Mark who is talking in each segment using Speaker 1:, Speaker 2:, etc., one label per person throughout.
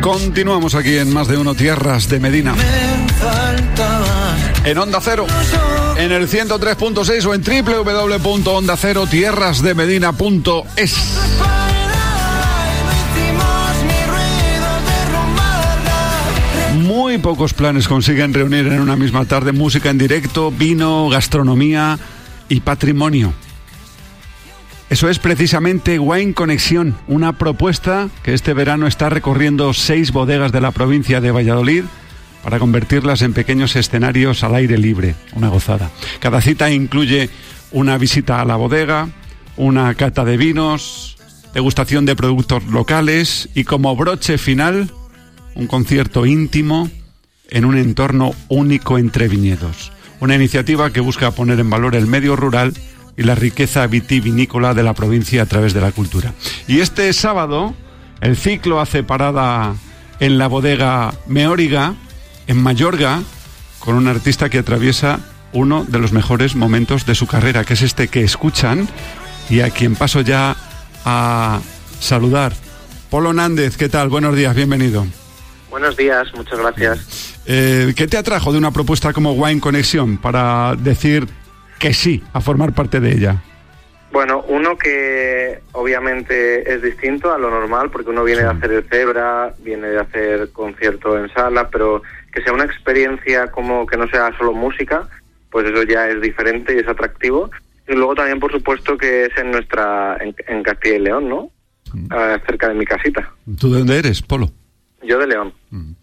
Speaker 1: Continuamos aquí en Más de Uno Tierras de Medina. En Onda Cero, en el 103.6 o en www.ondacerotierrasdemedina.es. Muy pocos planes consiguen reunir en una misma tarde música en directo, vino, gastronomía y patrimonio. Eso es precisamente Wine Conexión, una propuesta que este verano está recorriendo 6 bodegas de la provincia de Valladolid para convertirlas en pequeños escenarios al aire libre, una gozada. Cada cita incluye una visita a la bodega, una cata de vinos, degustación de productos locales y como broche final, un concierto íntimo en un entorno único entre viñedos. Una iniciativa que busca poner en valor el medio rural y la riqueza vitivinícola de la provincia a través de la cultura. Y este sábado, el ciclo hace parada en la bodega Meóriga, en Mayorga, con un artista que atraviesa uno de los mejores momentos de su carrera, que es este que escuchan y a quien paso ya a saludar. Polo Nández, ¿qué tal? Buenos días, bienvenido.
Speaker 2: Buenos días, muchas gracias.
Speaker 1: ¿Qué te atrajo de una propuesta como Wine Conexión para decir que sí a formar parte de ella?
Speaker 2: Bueno, uno que obviamente es distinto a lo normal, porque uno viene de hacer el Zebra, viene de hacer concierto en sala, pero que sea una experiencia como que no sea solo música, pues eso ya es diferente y es atractivo. Y luego también, por supuesto, que es en Castilla y León, ¿no? Cerca de mi casita.
Speaker 1: ¿Tú de dónde eres, Polo?
Speaker 2: Yo de León.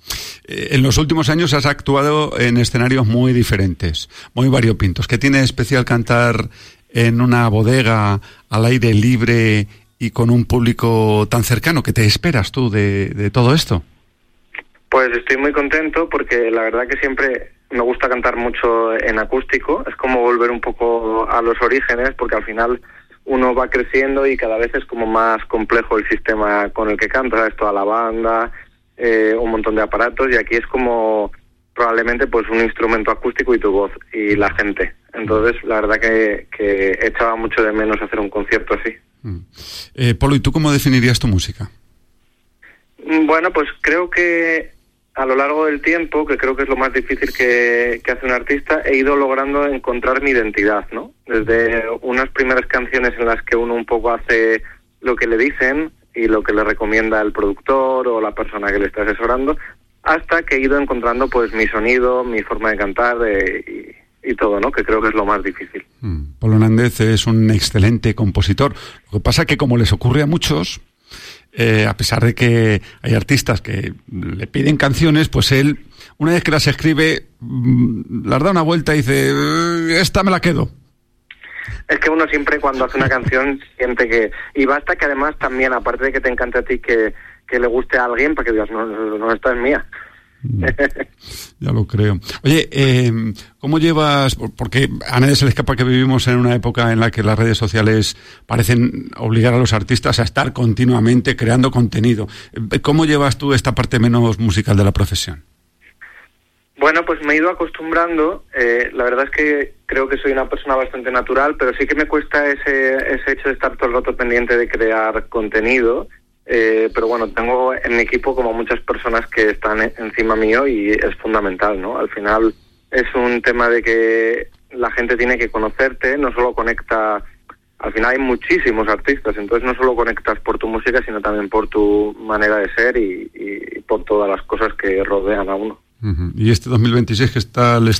Speaker 1: En los últimos años has actuado en escenarios muy diferentes, muy variopintos. ¿Qué tiene de especial cantar en una bodega al aire libre y con un público tan cercano? ¿Qué te esperas tú de todo esto?
Speaker 2: Pues estoy muy contento porque la verdad que siempre me gusta cantar mucho en acústico. Es como volver un poco a los orígenes, porque al final uno va creciendo y cada vez es como más complejo el sistema con el que canta, ¿sabes? Toda la banda, un montón de aparatos, y aquí es como probablemente pues un instrumento acústico y tu voz y la gente. Entonces la verdad que echaba mucho de menos hacer un concierto así.
Speaker 1: Polo, ¿y tú cómo definirías tu música?
Speaker 2: Bueno, pues creo que a lo largo del tiempo, que creo que es lo más difícil que hace un artista, he ido logrando encontrar mi identidad, ¿no? Desde unas primeras canciones en las que uno un poco hace lo que le dicen y lo que le recomienda el productor o la persona que le está asesorando, hasta que he ido encontrando pues mi sonido, mi forma de cantar y todo, ¿no? Que creo que es lo más difícil.
Speaker 1: Polo Nández es un excelente compositor. Lo que pasa es que, como les ocurre a muchos, a pesar de que hay artistas que le piden canciones, pues él, una vez que las escribe, las da una vuelta y dice, esta me la quedo.
Speaker 2: Es que uno siempre cuando hace una canción siente que... Y basta que además también, aparte de que te encante a ti, que le guste a alguien, para que digas, no, esta es mía.
Speaker 1: Ya lo creo. Oye, ¿cómo llevas...? Porque a nadie se le escapa que vivimos en una época en la que las redes sociales parecen obligar a los artistas a estar continuamente creando contenido. ¿Cómo llevas tú esta parte menos musical de la profesión?
Speaker 2: Bueno, pues me he ido acostumbrando. La verdad es que creo que soy una persona bastante natural, pero sí que me cuesta ese hecho de estar todo el rato pendiente de crear contenido. Pero bueno, tengo en mi equipo como muchas personas que están encima mío y es fundamental, ¿no? Al final es un tema de que la gente tiene que conocerte, no solo conecta... Al final hay muchísimos artistas, entonces no solo conectas por tu música, sino también por tu manera de ser y por todas las cosas que rodean a uno.
Speaker 1: Y este 2026, ¿qué tal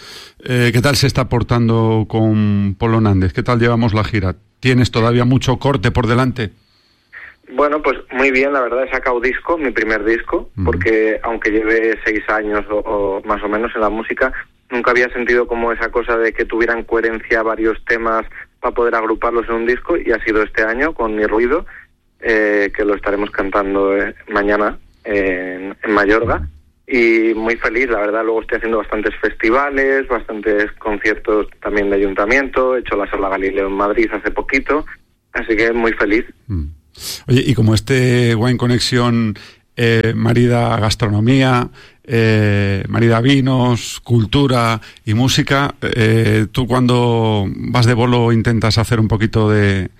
Speaker 1: se está portando con Polo Nández? ¿Qué tal llevamos la gira? ¿Tienes todavía mucho corte por delante?
Speaker 2: Bueno, pues muy bien, la verdad. He sacado disco, mi primer disco, porque aunque lleve 6 años o más o menos en la música, nunca había sentido como esa cosa de que tuvieran coherencia varios temas para poder agruparlos en un disco, y ha sido este año con Mi Ruido, que lo estaremos cantando mañana en Mayorga. Y muy feliz, la verdad. Luego estoy haciendo bastantes festivales, bastantes conciertos también de ayuntamiento. He hecho la Sala Galileo en Madrid hace poquito, así que muy feliz.
Speaker 1: Oye, y como este Wine Conexión marida gastronomía, marida vinos, cultura y música, tú cuando vas de bolo intentas hacer un poquito de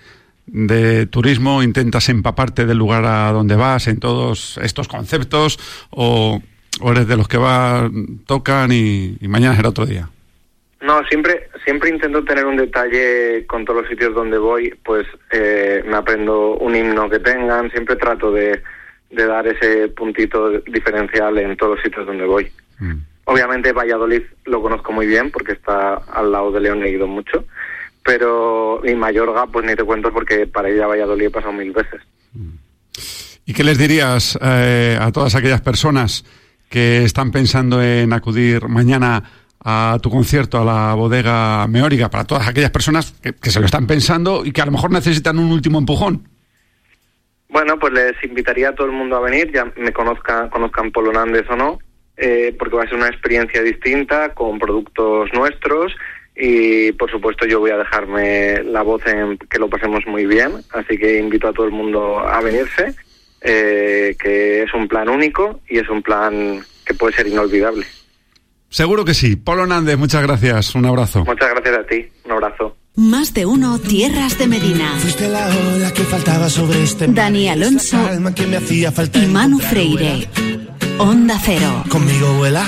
Speaker 1: de turismo, intentas empaparte del lugar a donde vas en todos estos conceptos, o eres de los que tocan y mañana será otro día?
Speaker 2: No, siempre intento tener un detalle con todos los sitios donde voy, pues me aprendo un himno que tengan, siempre trato de dar ese puntito diferencial en todos los sitios donde voy. Obviamente Valladolid lo conozco muy bien porque está al lado de León, he ido mucho, pero y Mallorca pues ni te cuento porque para ir a Valladolid he pasado 1000 veces.
Speaker 1: ¿Y qué les dirías a todas aquellas personas que están pensando en acudir mañana a tu concierto, a la bodega Meórica, para todas aquellas personas que se lo están pensando y que a lo mejor necesitan un último empujón?
Speaker 2: Bueno, pues les invitaría a todo el mundo a venir, ya me conozcan Polon Andes o no, porque va a ser una experiencia distinta, con productos nuestros, y por supuesto yo voy a dejarme la voz en que lo pasemos muy bien, así que invito a todo el mundo a venirse, que es un plan único y es un plan que puede ser inolvidable.
Speaker 1: Seguro que sí. Polon Andes, muchas gracias, un abrazo.
Speaker 2: Muchas gracias a ti, un abrazo.
Speaker 3: Más de uno, Tierras de Medina.
Speaker 4: Fuiste la ola que faltaba sobre este
Speaker 3: Dani Alonso
Speaker 4: que me hacía falta
Speaker 3: y Manu Freire. Onda Cero.
Speaker 4: Conmigo vuela.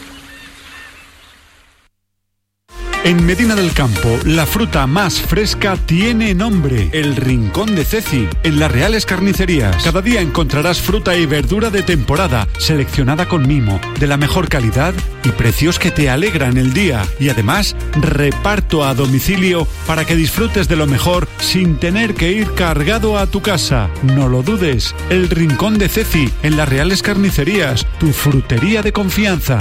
Speaker 1: En Medina del Campo, la fruta más fresca tiene nombre: El Rincón de Ceci, en Las Reales Carnicerías. Cada día encontrarás fruta y verdura de temporada, seleccionada con mimo, de la mejor calidad y precios que te alegran el día. Y además, reparto a domicilio para que disfrutes de lo mejor sin tener que ir cargado a tu casa. No lo dudes, El Rincón de Ceci, en Las Reales Carnicerías, tu frutería de confianza.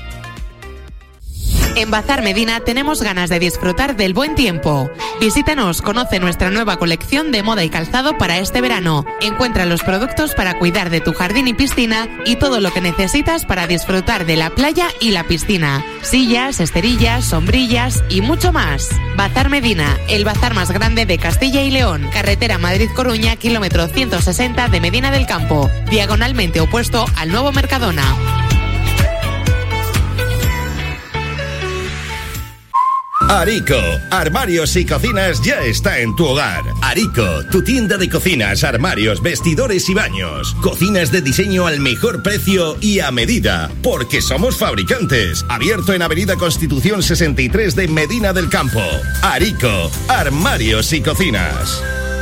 Speaker 5: En Bazar Medina tenemos ganas de disfrutar del buen tiempo. Visítanos, conoce nuestra nueva colección de moda y calzado para este verano. Encuentra los productos para cuidar de tu jardín y piscina y todo lo que necesitas para disfrutar de la playa y la piscina. Sillas, esterillas, sombrillas y mucho más. Bazar Medina, el bazar más grande de Castilla y León. Carretera Madrid-Coruña, kilómetro 160 de Medina del Campo. Diagonalmente opuesto al nuevo Mercadona.
Speaker 6: Arico, armarios y cocinas ya está en tu hogar. Arico, tu tienda de cocinas, armarios, vestidores y baños. Cocinas de diseño al mejor precio y a medida, porque somos fabricantes. Abierto en Avenida Constitución 63 de Medina del Campo. Arico, armarios y cocinas.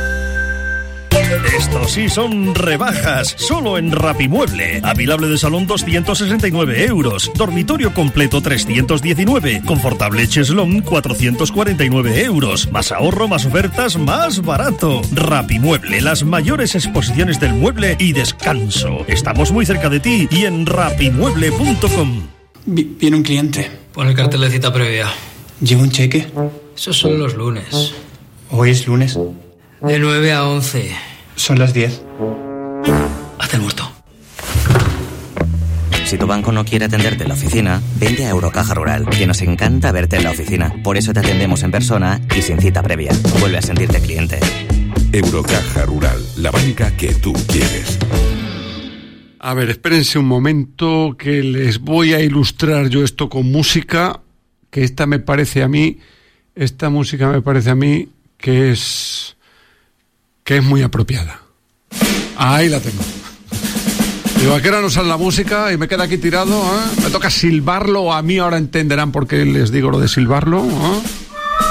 Speaker 7: Estos sí son rebajas, solo en Rapimueble. Avilable de salón 269 euros, dormitorio completo 319, confortable cheslón 449 euros. Más ahorro, más ofertas, más barato. Rapimueble, las mayores exposiciones del mueble y descanso. Estamos muy cerca de ti y en rapimueble.com.
Speaker 8: Viene un cliente.
Speaker 9: Pon el cartel de cita previa.
Speaker 8: ¿Lleva un cheque?
Speaker 9: Esos son los lunes.
Speaker 8: ¿Hoy es lunes?
Speaker 9: De 9 a 11.
Speaker 8: Son las 10.
Speaker 9: Haz el muerto.
Speaker 10: Si tu banco no quiere atenderte en la oficina, vente a Eurocaja Rural, que nos encanta verte en la oficina. Por eso te atendemos en persona y sin cita previa. Vuelve a sentirte cliente.
Speaker 11: Eurocaja Rural, la banca que tú quieres.
Speaker 1: A ver, espérense un momento que les voy a ilustrar yo esto con música, que esta música me parece a mí que es muy apropiada. Ahí la tengo. Digo, ¿a qué hora no sale la música? Y me queda aquí tirado, ¿eh? Me toca silbarlo, a mí ahora entenderán por qué les digo lo de silbarlo, ¿eh?